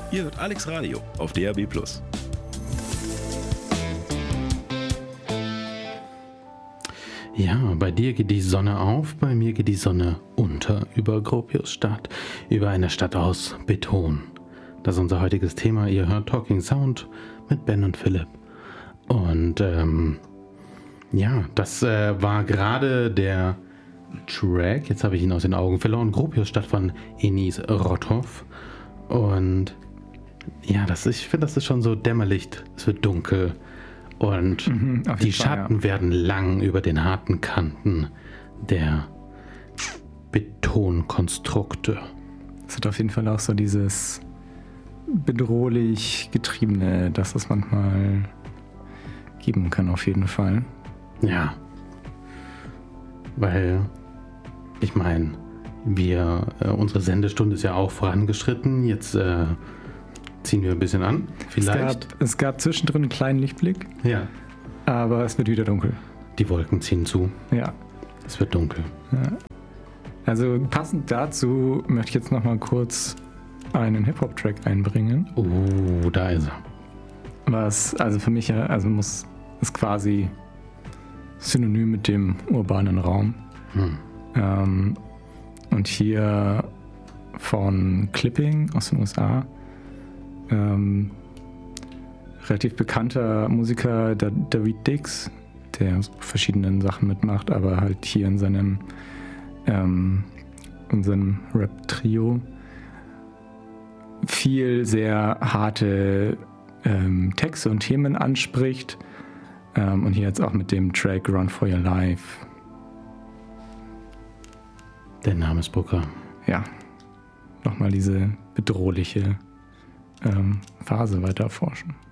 Ihr hört Alex Radio auf DAB+. Ja, bei dir geht die Sonne auf, bei mir geht die Sonne unter über Gropiusstadt, über eine Stadt aus Beton. Das ist unser heutiges Thema. Ihr hört Talking Sound mit Ben und Philipp. Und das war gerade der Track, jetzt habe ich ihn aus den Augen verloren, Gropiusstadt von Enis Rothoff. Und ja, ich finde, das ist schon so dämmerlich, es wird dunkel. Und die Schatten werden lang über den harten Kanten der Betonkonstrukte. Es hat auf jeden Fall auch so dieses bedrohlich Getriebene, das es manchmal geben kann, auf jeden Fall. Ja. Weil, ich meine, unsere Sendestunde ist ja auch vorangeschritten. Jetzt ziehen wir ein bisschen an, vielleicht. Es gab zwischendrin einen kleinen Lichtblick. Ja. Aber es wird wieder dunkel. Die Wolken ziehen zu. Ja. Es wird dunkel. Ja. Also passend dazu möchte ich jetzt nochmal kurz einen Hip-Hop-Track einbringen. Da ist er. Was, also für mich ist quasi synonym mit dem urbanen Raum. Und hier von Clipping aus den USA. Relativ bekannter Musiker, David Dix, der verschiedenen Sachen mitmacht, aber halt hier in seinem Rap-Trio viel sehr harte Texte und Themen anspricht. Und hier jetzt auch mit dem Track Run for Your Life. Der Namensprogramm. Ja, nochmal diese bedrohliche Phase weiter erforschen.